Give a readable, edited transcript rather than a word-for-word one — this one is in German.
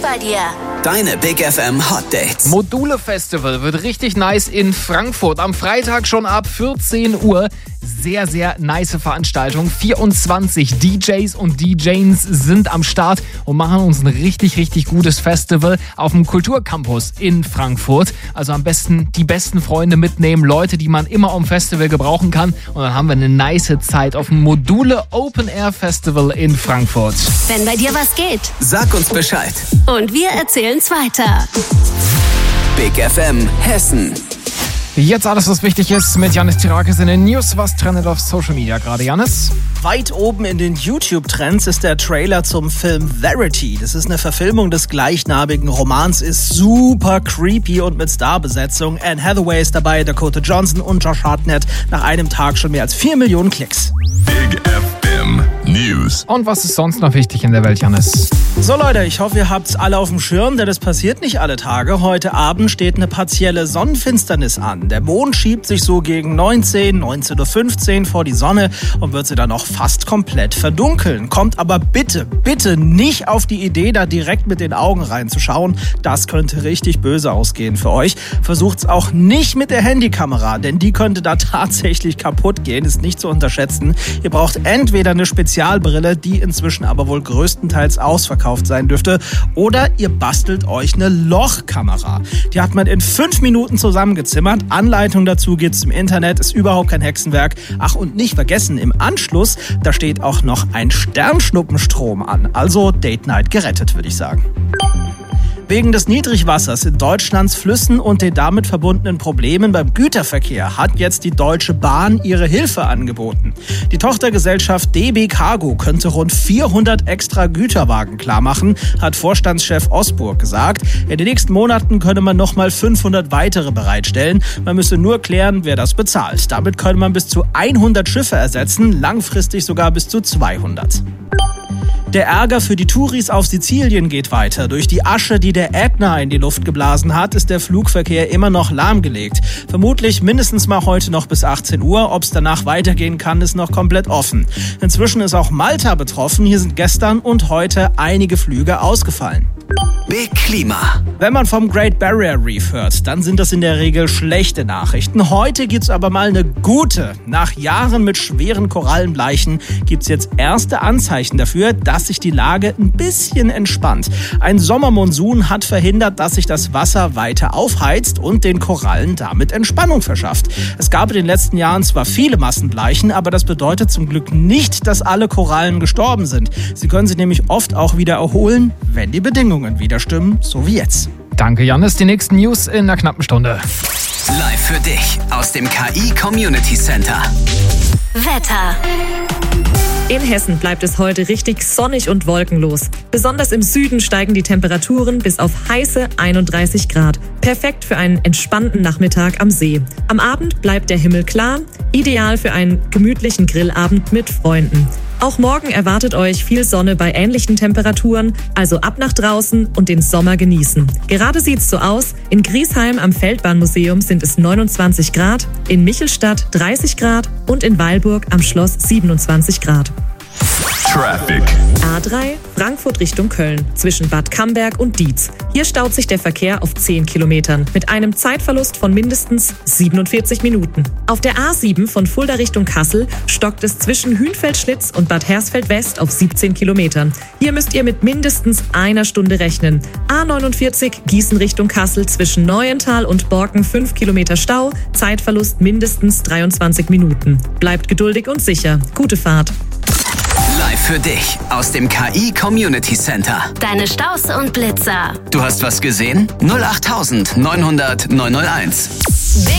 bei dir. Deine Big FM Hot Dates. Module Festival wird richtig nice in Frankfurt. Am Freitag schon ab 14 Uhr. Sehr, sehr nice Veranstaltung. 24 DJs und DJs sind am Start und machen uns ein richtig, richtig gutes Festival auf dem Kulturcampus in Frankfurt. Also am besten die besten Freunde mitnehmen, Leute, die man immer am Festival gebrauchen kann. Und dann haben wir eine nice Zeit auf dem Module Open Air Festival in Frankfurt. Wenn bei dir was geht, Sag uns Bescheid. und wir erzählen's weiter. Big FM Hessen. Jetzt alles, was wichtig ist mit Janis Tirakis in den News. Was trendet auf Social Media gerade, Janis? Weit oben in den YouTube-Trends ist der Trailer zum Film Verity. Das ist eine Verfilmung des gleichnamigen Romans, ist super creepy und mit Starbesetzung. Anne Hathaway ist dabei, Dakota Johnson und Josh Hartnett. Nach einem Tag schon mehr als 4 Millionen Klicks. Big FM News. Und was ist sonst noch wichtig in der Welt, Janis? So Leute, ich hoffe, ihr habt's alle auf dem Schirm, denn das passiert nicht alle Tage. Heute Abend steht eine partielle Sonnenfinsternis an. Der Mond schiebt sich so gegen 19:15 Uhr vor die Sonne und wird sie dann auch fast komplett verdunkeln. Kommt aber bitte, bitte nicht auf die Idee, da direkt mit den Augen reinzuschauen. Das könnte richtig böse ausgehen für euch. Versucht's auch nicht mit der Handykamera, denn die könnte da tatsächlich kaputt gehen, ist nicht zu unterschätzen. Ihr braucht entweder eine Spezialbrille, die inzwischen aber wohl größtenteils ausverkauft sein dürfte, oder ihr bastelt euch eine Lochkamera. Die hat man in 5 Minuten zusammengezimmert. Anleitung dazu gibt's im Internet, ist überhaupt kein Hexenwerk. Ach, und nicht vergessen, im Anschluss, da steht auch noch ein Sternschnuppenstrom an. Also Date Night gerettet, würde ich sagen. Wegen des Niedrigwassers in Deutschlands Flüssen und den damit verbundenen Problemen beim Güterverkehr hat jetzt die Deutsche Bahn ihre Hilfe angeboten. Die Tochtergesellschaft DB Cargo könnte rund 400 extra Güterwagen klarmachen, hat Vorstandschef Osburg gesagt. In den nächsten Monaten könne man nochmal 500 weitere bereitstellen. Man müsse nur klären, wer das bezahlt. Damit könne man bis zu 100 Schiffe ersetzen, langfristig sogar bis zu 200. Der Ärger für die Touris auf Sizilien geht weiter. Durch die Asche, die der Ätna in die Luft geblasen hat, ist der Flugverkehr immer noch lahmgelegt. Vermutlich mindestens mal heute noch bis 18 Uhr. Ob es danach weitergehen kann, ist noch komplett offen. Inzwischen ist auch Malta betroffen. Hier sind gestern und heute einige Flüge ausgefallen. Big Klima. Wenn man vom Great Barrier Reef hört, dann sind das in der Regel schlechte Nachrichten. Heute gibt's aber mal eine gute. Nach Jahren mit schweren Korallenbleichen gibt's jetzt erste Anzeichen dafür, dass sich die Lage ein bisschen entspannt. Ein Sommermonsun hat verhindert, dass sich das Wasser weiter aufheizt und den Korallen damit Entspannung verschafft. Es gab in den letzten Jahren zwar viele Massenbleichen, aber das bedeutet zum Glück nicht, dass alle Korallen gestorben sind. Sie können sich nämlich oft auch wieder erholen, wenn die Bedingungen wieder stimmen, so wie jetzt. Danke, Janis. Die nächsten News in einer knappen Stunde. Live für dich aus dem KI Community Center. Wetter. In Hessen bleibt es heute richtig sonnig und wolkenlos. Besonders im Süden steigen die Temperaturen bis auf heiße 31 Grad. Perfekt für einen entspannten Nachmittag am See. Am Abend bleibt der Himmel klar, ideal für einen gemütlichen Grillabend mit Freunden. Auch morgen erwartet euch viel Sonne bei ähnlichen Temperaturen, also ab nach draußen und den Sommer genießen. Gerade sieht's so aus, in Griesheim am Feldbahnmuseum sind es 29 Grad, in Michelstadt 30 Grad und in Weilburg am Schloss 27 Grad. Traffic. A3 Frankfurt Richtung Köln zwischen Bad Camberg und Dietz. Hier staut sich der Verkehr auf 10 Kilometern mit einem Zeitverlust von mindestens 47 Minuten. Auf der A7 von Fulda Richtung Kassel stockt es zwischen Hünfeld-Schlitz und Bad Hersfeld-West auf 17 Kilometern. Hier müsst ihr mit mindestens einer Stunde rechnen. A49 Gießen Richtung Kassel zwischen Neuental und Borken 5 Kilometer Stau, Zeitverlust mindestens 23 Minuten. Bleibt geduldig und sicher. Gute Fahrt. Live für dich aus dem KI Community Center. Deine Staus und Blitzer. Du hast was gesehen? 08900 901.